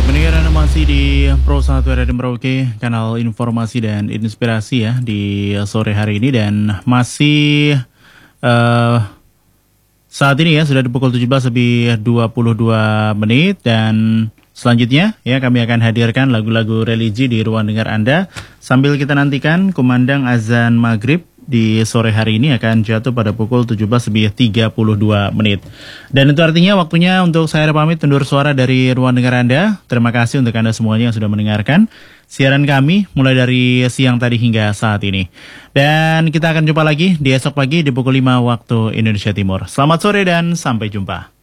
Pendengar Anda masih di Pro 1 Radio Merauke, kanal informasi dan inspirasi ya di sore hari ini, dan masih eh, saat ini ya sudah di pukul 17 lebih 22 menit, dan selanjutnya ya kami akan hadirkan lagu-lagu religi di ruang dengar Anda sambil kita nantikan kumandang azan maghrib di sore hari ini akan jatuh pada pukul 17 lebih 32 menit. Dan itu artinya waktunya untuk saya pamit undur suara dari ruang dengar Anda. Terima kasih untuk Anda semuanya yang sudah mendengarkan siaran kami mulai dari siang tadi hingga saat ini. Dan kita akan jumpa lagi di esok pagi di pukul 5 waktu Indonesia Timur. Selamat sore dan sampai jumpa.